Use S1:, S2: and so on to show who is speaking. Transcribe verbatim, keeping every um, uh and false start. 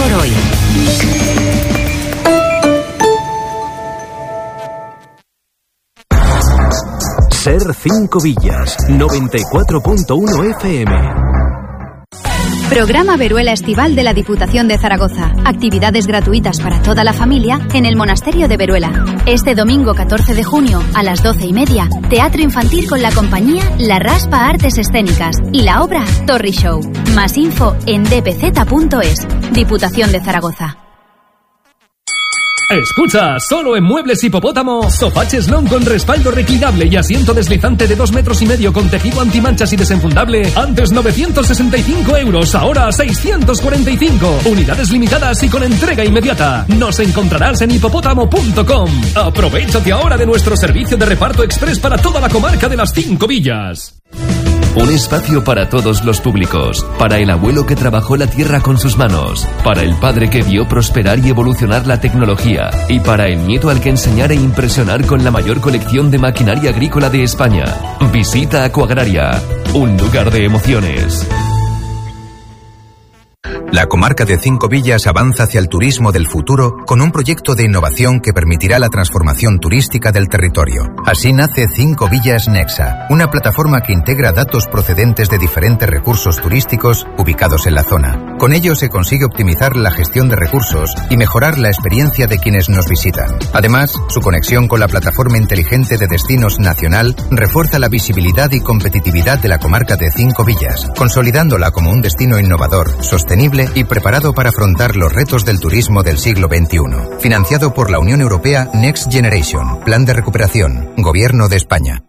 S1: Valor Hoy.
S2: Ser Cinco Villas, noventa y cuatro punto uno F M.
S3: Programa Veruela Estival de la Diputación de Zaragoza. Actividades gratuitas para toda la familia en el Monasterio de Veruela. Este domingo catorce de junio a las doce y media, teatro infantil con la compañía La Raspa Artes Escénicas y la obra Torri Show. Más info en d p z punto es. Diputación de Zaragoza.
S4: Escucha, solo en Muebles Hipopótamo, sofá cheslón con respaldo reclinable y asiento deslizante de dos metros y medio con tejido antimanchas y desenfundable. Antes novecientos sesenta y cinco euros, ahora seiscientos cuarenta y cinco. Unidades limitadas y con entrega inmediata. Nos encontrarás en hipopótamo punto com. Aprovechate ahora de nuestro servicio de reparto express para toda la comarca de las Cinco Villas.
S5: Un espacio para todos los públicos, para el abuelo que trabajó la tierra con sus manos, para el padre que vio prosperar y evolucionar la tecnología, y para el nieto al que enseñar e impresionar con la mayor colección de maquinaria agrícola de España. Visita Acuagraria, un lugar de emociones.
S6: La comarca de Cinco Villas avanza hacia el turismo del futuro con un proyecto de innovación que permitirá la transformación turística del territorio. Así nace Cinco Villas Nexa, una plataforma que integra datos procedentes de diferentes recursos turísticos ubicados en la zona. Con ello se consigue optimizar la gestión de recursos y mejorar la experiencia de quienes nos visitan. Además, su conexión con la plataforma inteligente de destinos nacional refuerza la visibilidad y competitividad de la comarca de Cinco Villas, consolidándola como un destino innovador, sostenible y preparado para afrontar los retos del turismo del siglo veintiuno. Financiado por la Unión Europea Next Generation, Plan de Recuperación, Gobierno de España.